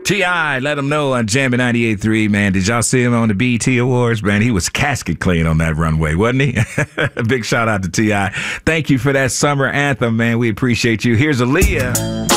T.I., let him know on Jammin' 98.3, man. Did y'all see him on the BET Awards, man? He was casket clean on that runway, wasn't he? Big shout out to T.I. Thank you for that summer anthem, man. We appreciate you. Here's Aaliyah.